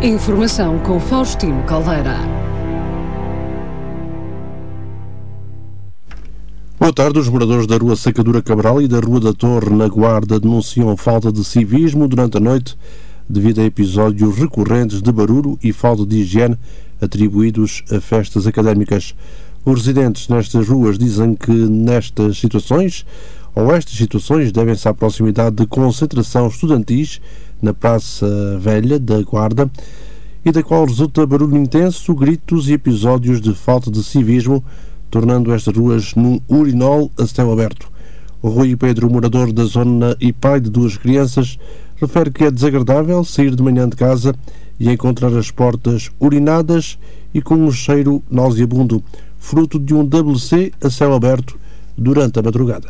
Informação com Faustino Caldeira. Boa tarde. Os moradores da Rua Sacadura Cabral e da Rua da Torre, na Guarda, denunciam falta de civismo durante a noite devido a episódios recorrentes de barulho e falta de higiene atribuídos a festas académicas. Os residentes nestas ruas dizem que estas situações devem-se à proximidade de concentração estudantis na Praça Velha da Guarda e da qual resulta barulho intenso, gritos e episódios de falta de civismo, tornando estas ruas num urinol a céu aberto. O Rui Pedro, morador da zona e pai de duas crianças, refere que é desagradável sair de manhã de casa e encontrar as portas urinadas e com um cheiro nauseabundo, fruto de um WC a céu aberto durante a madrugada.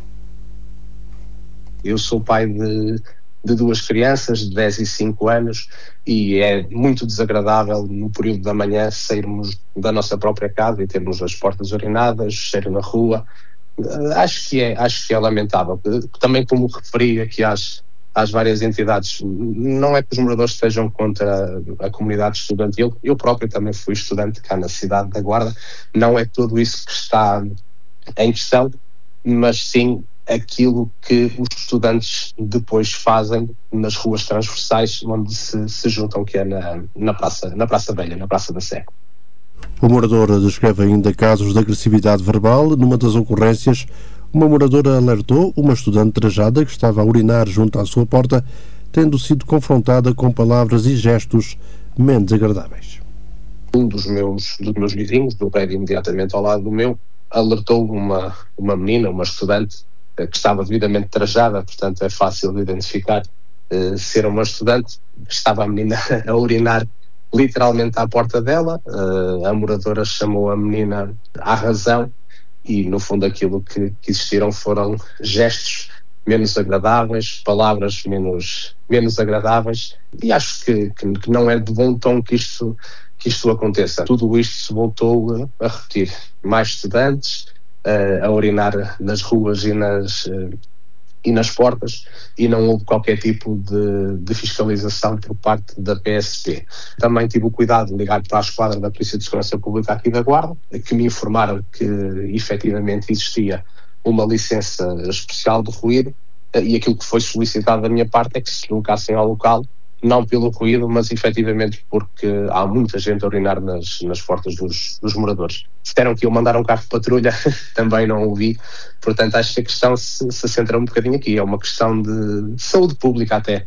Eu sou pai de duas crianças de 10 e 5 anos e é muito desagradável no período da manhã sairmos da nossa própria casa e termos as portas urinadas, cheiro na rua. Acho que é lamentável. Também, como referi aqui às várias entidades, não é que os moradores estejam contra a comunidade estudantil. Eu próprio também fui estudante cá na cidade da Guarda. Não é tudo isso que está em questão, mas sim aquilo que os estudantes depois fazem nas ruas transversais onde se juntam, que é na Praça Velha, na Praça da Sé. O morador descreve ainda casos de agressividade verbal. Numa das ocorrências, uma moradora alertou uma estudante trajada que estava a urinar junto à sua porta, tendo sido confrontada com palavras e gestos menos agradáveis. Um dos meus vizinhos, do prédio imediatamente ao lado do meu, alertou uma menina, uma estudante, que estava devidamente trajada, portanto é fácil de identificar ser uma estudante. Estava a menina a urinar literalmente à porta dela. A moradora chamou a menina à razão e, no fundo, aquilo que existiram foram gestos menos agradáveis, palavras menos agradáveis, e acho que não é de bom tom que isto aconteça. Tudo isto se voltou a repetir. Mais estudantes a urinar nas ruas e nas portas, e não houve qualquer tipo de fiscalização por parte da PSP. Também tive o cuidado de ligar para a esquadra da Polícia de Segurança Pública aqui da Guarda, que me informaram que efetivamente existia uma licença especial de ruído, e aquilo que foi solicitado da minha parte é que se deslocassem ao local, não pelo ruído, mas efetivamente porque há muita gente a urinar nas portas dos moradores. Disseram que iam mandar um carro de patrulha, também não ouvi. Portanto, acho que a questão se centra um bocadinho aqui. É uma questão de saúde pública até.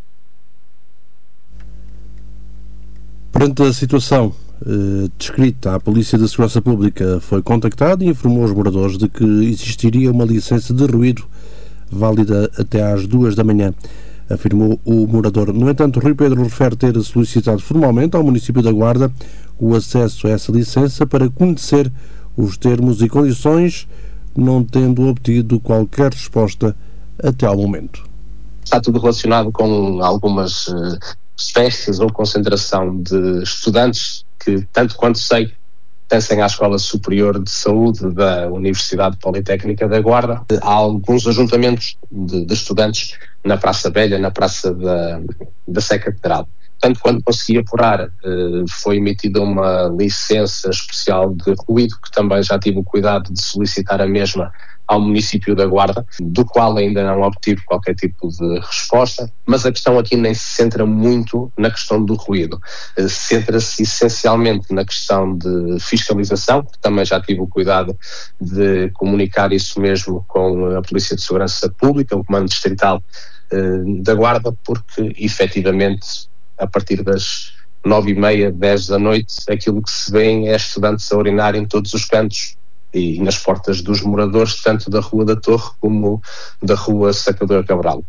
Perante a situação descrita, a Polícia de Segurança Pública foi contactada e informou os moradores de que existiria uma licença de ruído válida até às 2 da manhã. Afirmou o morador. No entanto, Rui Pedro refere ter solicitado formalmente ao município da Guarda o acesso a essa licença para conhecer os termos e condições, não tendo obtido qualquer resposta até ao momento. Está tudo relacionado com algumas festas ou concentração de estudantes que, tanto quanto sei, pertencem à Escola Superior de Saúde da Universidade Politécnica da Guarda. Há alguns ajuntamentos de estudantes na Praça Velha, na Praça da Sé Catedral. Tanto quando consegui apurar, foi emitida uma licença especial de ruído, que também já tive o cuidado de solicitar a mesma ao município da Guarda, do qual ainda não obtive qualquer tipo de resposta, mas a questão aqui nem se centra muito na questão do ruído. Centra-se essencialmente na questão de fiscalização, que também já tive o cuidado de comunicar isso mesmo com a Polícia de Segurança Pública, o Comando Distrital da Guarda, porque efetivamente a partir das 9h30, 10 da noite, aquilo que se vê é estudantes a urinar em todos os cantos e nas portas dos moradores, tanto da Rua da Torre como da Rua Sacadura Cabral.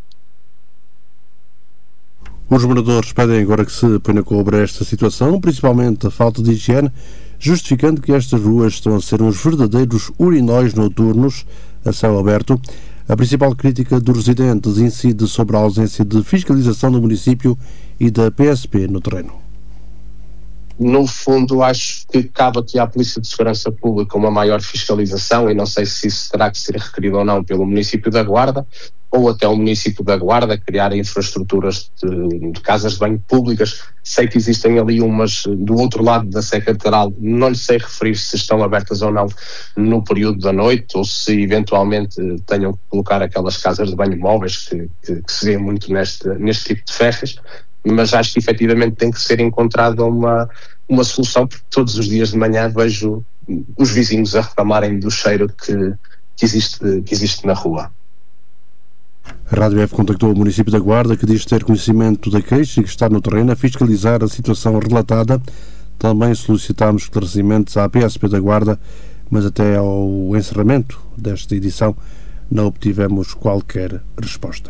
Os moradores pedem agora que se ponha cobra esta situação, principalmente a falta de higiene, justificando que estas ruas estão a ser uns verdadeiros urinóis noturnos a céu aberto. A principal crítica dos residentes incide sobre a ausência de fiscalização do município e da PSP no terreno. No fundo, acho que cabe aqui à Polícia de Segurança Pública uma maior fiscalização, e não sei se isso terá que ser requerido ou não pelo município da Guarda, ou até o município da Guarda criar infraestruturas de casas de banho públicas. Sei que existem ali umas do outro lado da Sé Catedral, não lhe sei referir se estão abertas ou não no período da noite, ou se eventualmente tenham que colocar aquelas casas de banho móveis que se vê muito neste tipo de festas. Mas acho que efetivamente tem que ser encontrada uma solução, porque todos os dias de manhã vejo os vizinhos a reclamarem do cheiro que existe na rua. A Rádio F contactou o município da Guarda, que diz ter conhecimento da queixa e que está no terreno a fiscalizar a situação relatada. Também solicitámos esclarecimentos à PSP da Guarda, mas até ao encerramento desta edição não obtivemos qualquer resposta.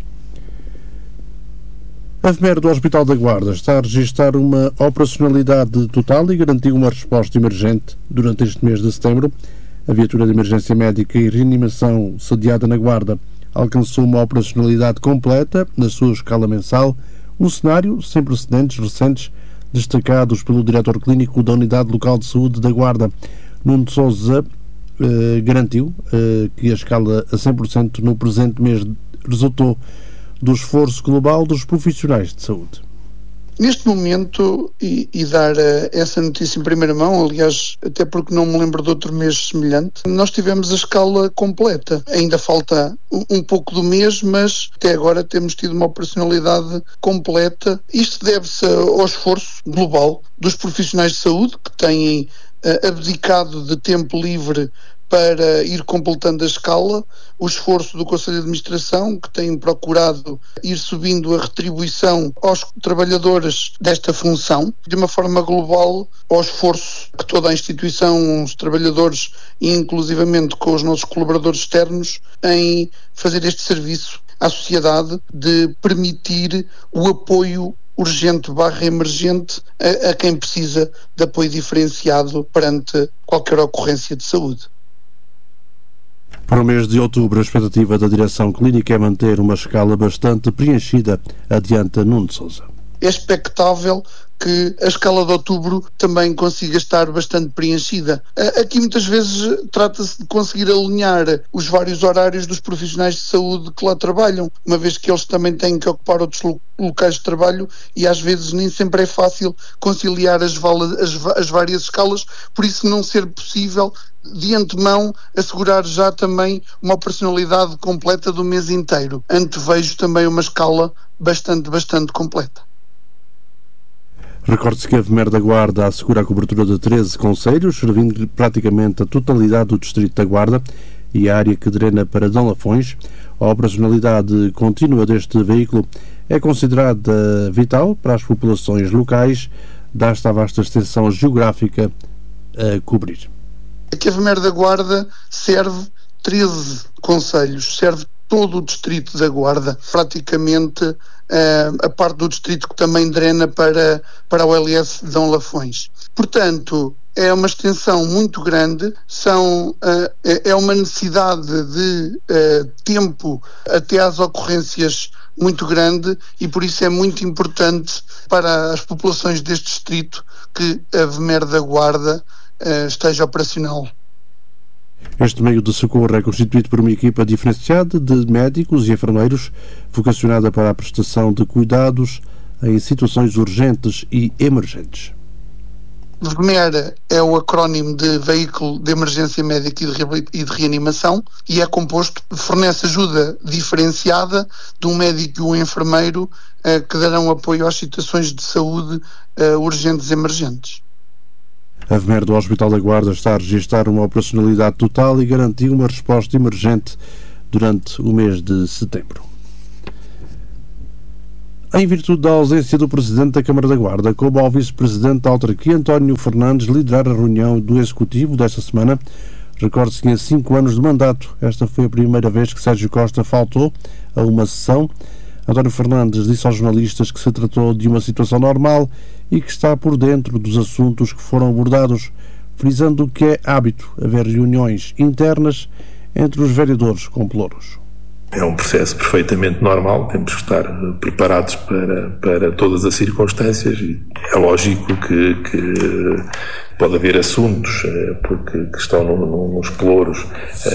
A FMER do Hospital da Guarda está a registrar uma operacionalidade total e garantiu uma resposta emergente durante este mês de setembro. A viatura de emergência médica e reanimação sediada na Guarda alcançou uma operacionalidade completa na sua escala mensal, um cenário sem precedentes recentes, destacados pelo diretor clínico da Unidade Local de Saúde da Guarda. Nuno de Sousa garantiu que a escala a 100% no presente mês resultou do esforço global dos profissionais de saúde. Neste momento, e dar essa notícia em primeira mão, aliás, até porque não me lembro de outro mês semelhante, nós tivemos a escala completa. Ainda falta um pouco do mês, mas até agora temos tido uma operacionalidade completa. Isto deve-se ao esforço global dos profissionais de saúde, que têm abdicado de tempo livre para ir completando a escala, o esforço do Conselho de Administração, que tem procurado ir subindo a retribuição aos trabalhadores desta função, de uma forma global, ao esforço que toda a instituição, os trabalhadores, e inclusivamente com os nossos colaboradores externos, em fazer este serviço à sociedade, de permitir o apoio urgente/emergente a quem precisa de apoio diferenciado perante qualquer ocorrência de saúde. Para o mês de outubro, a expectativa da direção clínica é manter uma escala bastante preenchida, adianta Nuno de Sousa. É expectável que a escala de outubro também consiga estar bastante preenchida. Aqui muitas vezes trata-se de conseguir alinhar os vários horários dos profissionais de saúde que lá trabalham, uma vez que eles também têm que ocupar outros locais de trabalho e às vezes nem sempre é fácil conciliar as várias escalas, por isso não ser possível de antemão assegurar já também uma operacionalidade completa do mês inteiro. Antevejo também uma escala bastante completa. Recorde-se que a FMER da Guarda assegura a cobertura de 13 concelhos, servindo praticamente a totalidade do distrito da Guarda e a área que drena para Dom Lafões. A operacionalidade contínua deste veículo é considerada vital para as populações locais, dada a vasta extensão geográfica a cobrir. Aqui a FMER da Guarda serve 13 concelhos, serve todo o distrito da Guarda, praticamente a parte do distrito que também drena para o LS de Dom Lafões. Portanto, é uma extensão muito grande, é uma necessidade de tempo até às ocorrências muito grande e por isso é muito importante para as populações deste distrito que a FMER da Guarda esteja operacional. Este meio de socorro é constituído por uma equipa diferenciada de médicos e enfermeiros vocacionada para a prestação de cuidados em situações urgentes e emergentes. VMER é o acrónimo de Veículo de Emergência Médica e de Reanimação e é composto, fornece ajuda diferenciada de um médico e um enfermeiro que darão apoio às situações de saúde urgentes e emergentes. A FMER do Hospital da Guarda está a registrar uma operacionalidade total e garantiu uma resposta emergente durante o mês de setembro. Em virtude da ausência do Presidente da Câmara da Guarda, coube ao Vice-Presidente da Autarquia, António Fernandes, liderar a reunião do Executivo desta semana. Recorde-se que em 5 anos de mandato, esta foi a primeira vez que Sérgio Costa faltou a uma sessão. António Fernandes disse aos jornalistas que se tratou de uma situação normal e que está por dentro dos assuntos que foram abordados, frisando que é hábito haver reuniões internas entre os vereadores com pelouros. É um processo perfeitamente normal, temos que estar preparados para todas as circunstâncias e é lógico que pode haver assuntos que estão nos pelouros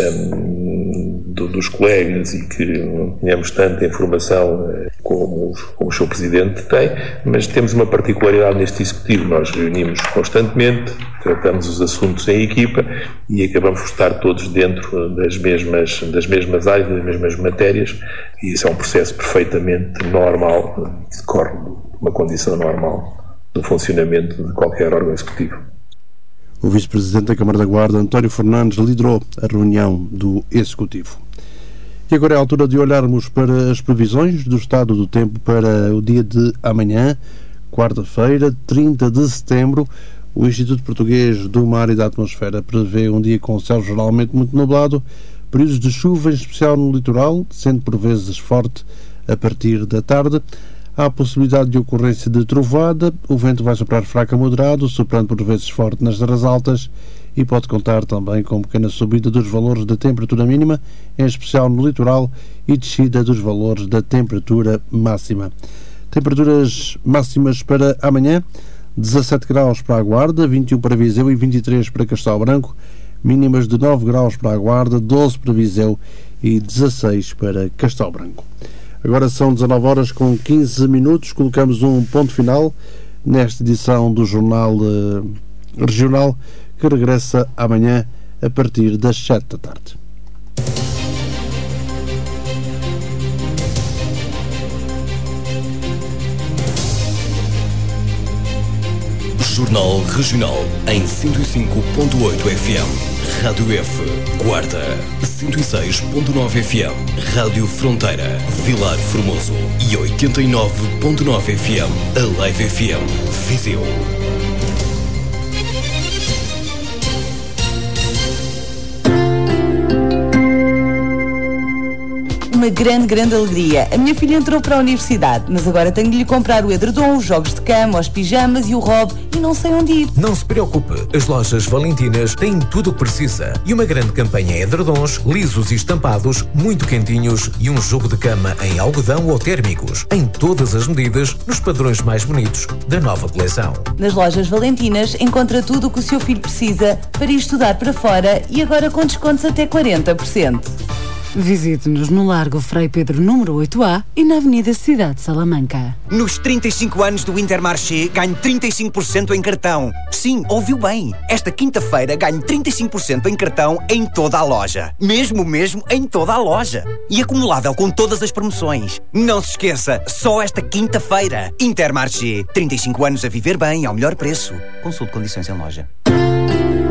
dos colegas e que não tenhamos tanta informação como o Sr. Presidente tem, mas temos uma particularidade neste Executivo. Nós reunimos constantemente, tratamos os assuntos em equipa e acabamos por estar todos dentro das mesmas áreas, das mesmas matérias, e isso é um processo perfeitamente normal, que decorre de uma condição normal do funcionamento de qualquer órgão executivo. O Vice-Presidente da Câmara da Guarda, António Fernandes, liderou a reunião do Executivo. E agora é a altura de olharmos para as previsões do estado do tempo para o dia de amanhã, quarta-feira, 30 de setembro. O Instituto Português do Mar e da Atmosfera prevê um dia com céu geralmente muito nublado, períodos de chuva, em especial no litoral, sendo por vezes forte a partir da tarde. Há a possibilidade de ocorrência de trovoada, o vento vai soprar fraco a moderado, soprando por vezes forte nas terras altas e pode contar também com pequena subida dos valores da temperatura mínima, em especial no litoral, e descida dos valores da temperatura máxima. Temperaturas máximas para amanhã: 17 graus para a Guarda, 21 para Viseu e 23 para Castelo Branco, mínimas de 9 graus para a Guarda, 12 para Viseu e 16 para Castelo Branco. Agora são 19 horas com 15 minutos, colocamos um ponto final nesta edição do Jornal Regional, que regressa amanhã a partir das 7 da tarde. Jornal Regional em 105.8 FM. Rádio F, Guarda, 106.9 FM, Rádio Fronteira, Vilar Formoso e 89.9 FM, Alive FM, Viseu. Uma grande alegria. A minha filha entrou para a universidade, mas agora tenho de lhe comprar o edredom, os jogos de cama, os pijamas e o robe e não sei onde ir. Não se preocupe, as lojas Valentinas têm tudo o que precisa e uma grande campanha em edredons, lisos e estampados, muito quentinhos e um jogo de cama em algodão ou térmicos, em todas as medidas, nos padrões mais bonitos da nova coleção. Nas lojas Valentinas encontra tudo o que o seu filho precisa para ir estudar para fora e agora com descontos até 40%. Visite-nos no Largo Frei Pedro número 8A e na Avenida Cidade de Salamanca. Nos 35 anos do Intermarché, ganho 35% em cartão. Sim, ouviu bem. Esta quinta-feira ganho 35% em cartão em toda a loja. Mesmo em toda a loja. E acumulável com todas as promoções. Não se esqueça, só esta quinta-feira. Intermarché, 35 anos a viver bem ao melhor preço. Consulte condições em loja.